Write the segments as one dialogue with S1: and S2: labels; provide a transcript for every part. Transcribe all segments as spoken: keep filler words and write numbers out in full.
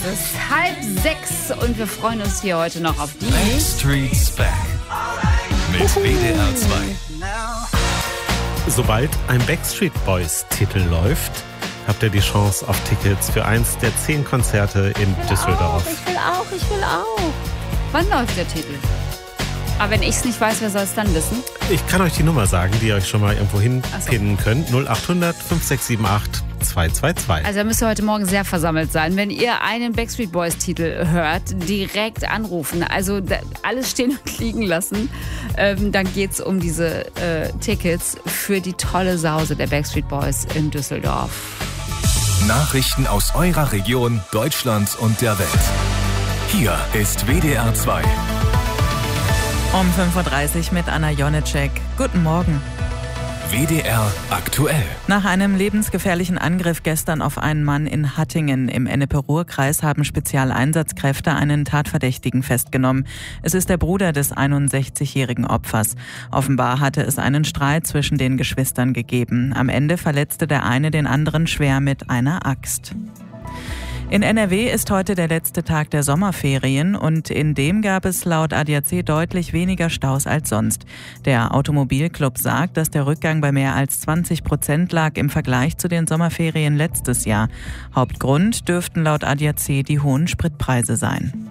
S1: Es ist halb sechs und wir freuen uns hier heute noch auf die
S2: Backstreet's Back mit W D R zwei.
S3: Sobald ein Backstreet Boys Titel läuft, habt ihr die Chance auf Tickets für eins der zehn Konzerte in
S1: ich
S3: Düsseldorf.
S1: Auch, ich will auch, ich will auch. Wann läuft der Titel? Aber wenn ich es nicht weiß, wer soll es dann wissen?
S3: Ich kann euch die Nummer sagen, die ihr euch schon mal irgendwo
S1: Ach so.
S3: hinpinnen könnt. null acht hundert fünf sechs sieben acht zwei zwei zwei.
S1: Also da müsst ihr heute Morgen sehr versammelt sein. Wenn ihr einen Backstreet Boys Titel hört, direkt anrufen. Also da, alles stehen und liegen lassen. Ähm, dann geht es um diese äh, Tickets für die tolle Sause der Backstreet Boys in Düsseldorf.
S2: Nachrichten aus eurer Region, Deutschland und der Welt. Hier ist W D R zwei.
S4: Um fünf Uhr dreißig mit Anna Jonitschek. Guten Morgen.
S2: W D R aktuell.
S4: Nach einem lebensgefährlichen Angriff gestern auf einen Mann in Hattingen im Ennepe-Ruhr-Kreis haben Spezialeinsatzkräfte einen Tatverdächtigen festgenommen. Es ist der Bruder des einundsechzigjährigen Opfers. Offenbar hatte es einen Streit zwischen den Geschwistern gegeben. Am Ende verletzte der eine den anderen schwer mit einer Axt. In N R W ist heute der letzte Tag der Sommerferien und in dem gab es laut A D A C deutlich weniger Staus als sonst. Der Automobilclub sagt, dass der Rückgang bei mehr als zwanzig Prozent lag im Vergleich zu den Sommerferien letztes Jahr. Hauptgrund dürften laut A D A C die hohen Spritpreise sein.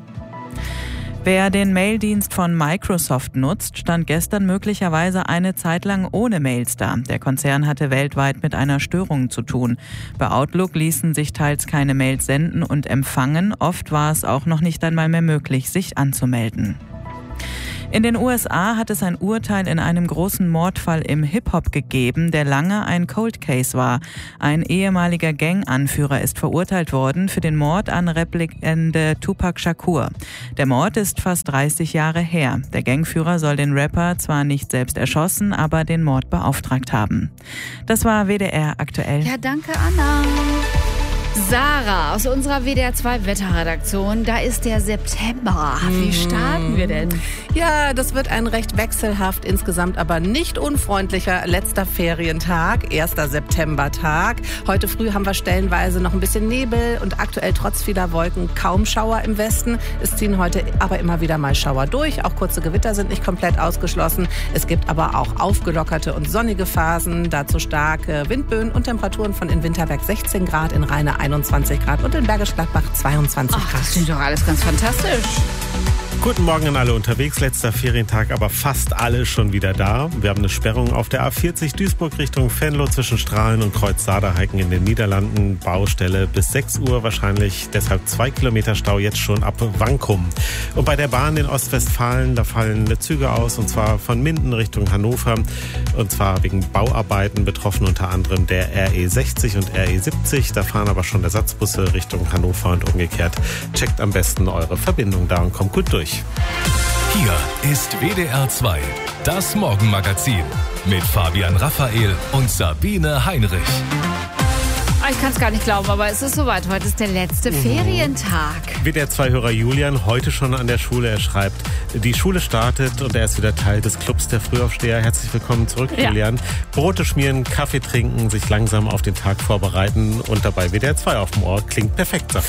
S4: Wer den Maildienst von Microsoft nutzt, stand gestern möglicherweise eine Zeit lang ohne Mails da. Der Konzern hatte weltweit mit einer Störung zu tun. Bei Outlook ließen sich teils keine Mails senden und empfangen. Oft war es auch noch nicht einmal mehr möglich, sich anzumelden. In den U S A hat es ein Urteil in einem großen Mordfall im Hip-Hop gegeben, der lange ein Cold Case war. Ein ehemaliger Gang-Anführer ist verurteilt worden für den Mord an Rap-Legende Tupac Shakur. Der Mord ist fast dreißig Jahre her. Der Gangführer soll den Rapper zwar nicht selbst erschossen, aber den Mord beauftragt haben. Das war W D R aktuell.
S1: Ja, danke Anna. Sarah aus unserer W D R zwei Wetterredaktion, da ist der September. Wie starten wir denn?
S5: Ja, das wird ein recht wechselhaft, insgesamt aber nicht unfreundlicher letzter Ferientag, erster Septembertag. Heute früh haben wir stellenweise noch ein bisschen Nebel und aktuell trotz vieler Wolken kaum Schauer im Westen. Es ziehen heute aber immer wieder mal Schauer durch. Auch kurze Gewitter sind nicht komplett ausgeschlossen. Es gibt aber auch aufgelockerte und sonnige Phasen, dazu starke Windböen und Temperaturen von in Winterberg sechzehn Grad, in Rheine einundzwanzig Grad und in Bergisch Gladbach zweiundzwanzig
S1: Ach,
S5: Grad.
S1: das klingt doch alles ganz fantastisch.
S3: Guten Morgen an alle unterwegs. Letzter Ferientag, aber fast alle schon wieder da. Wir haben eine Sperrung auf der A vierzig Duisburg Richtung Venlo zwischen Strahlen und Kreuz Saarheiken in den Niederlanden. Baustelle bis sechs Uhr wahrscheinlich, deshalb zwei Kilometer Stau jetzt schon ab Wankum. Und bei der Bahn in Ostwestfalen, da fallen Züge aus und zwar von Minden Richtung Hannover. Und zwar wegen Bauarbeiten, betroffen unter anderem der R E sechzig und R E siebzig. Da fahren aber schon Ersatzbusse Richtung Hannover und umgekehrt. Checkt am besten eure Verbindung da und kommt gut durch.
S2: Hier ist W D R zwei, das Morgenmagazin mit Fabian Raphael und Sabine Heinrich.
S1: Ich kann es gar nicht glauben, aber es ist soweit. Heute ist der letzte Ferientag.
S3: W D R zwei Hörer Julian, heute schon an der Schule. Er schreibt, die Schule startet und er ist wieder Teil des Clubs der Frühaufsteher. Herzlich willkommen zurück,
S1: Ja.
S3: Julian. Brote schmieren, Kaffee trinken, sich langsam auf den Tag vorbereiten und dabei W D R zwei auf dem Ohr. Klingt perfekt, sagt